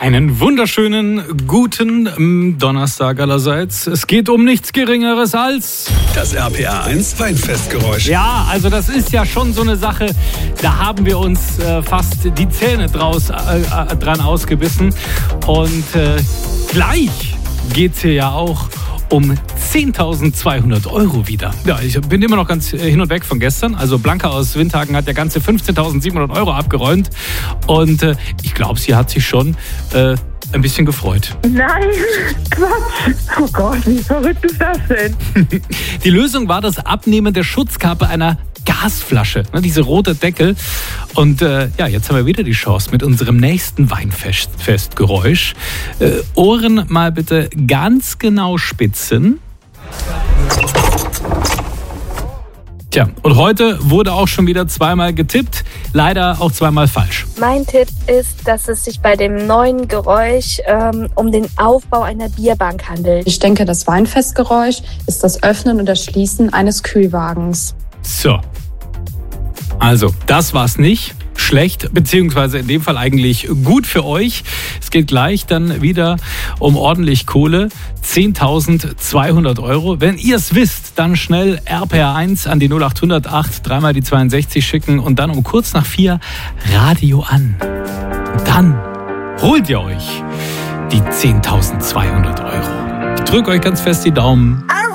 Einen wunderschönen guten Donnerstag allerseits. Es geht um nichts Geringeres als das RPA 1 Weinfestgeräusch. Ja, also das ist ja schon so eine Sache, da haben wir uns fast die Zähne dran ausgebissen. Und gleich geht's hier ja auch um 10.200 Euro wieder. Ja, ich bin immer noch ganz hin und weg von gestern. Also Blanca aus Windhagen hat ja ganze 15.700 Euro abgeräumt. Und ich glaube, sie hat sich schon ein bisschen gefreut. Nein, Quatsch. Oh Gott, wie verrückt ist das denn? Die Lösung war das Abnehmen der Schutzkappe einer Gasflasche, ne, diese rote Deckel. Und jetzt haben wir wieder die Chance mit unserem nächsten Weinfestgeräusch. Ohren mal bitte ganz genau spitzen. Tja, und heute wurde auch schon wieder zweimal getippt, leider auch zweimal falsch. Mein Tipp ist, dass es sich bei dem neuen Geräusch um den Aufbau einer Bierbank handelt. Ich denke, das Weinfestgeräusch ist das Öffnen und das Schließen eines Kühlwagens. So, also das war's nicht. Schlecht, beziehungsweise in dem Fall eigentlich gut für euch. Es geht gleich dann wieder um ordentlich Kohle. 10.200 Euro. Wenn ihr es wisst, dann schnell RPA 1 an die 0800 dreimal die 62 schicken und dann um kurz nach 4 Radio an. Und dann holt ihr euch die 10.200 Euro. Ich drücke euch ganz fest die Daumen.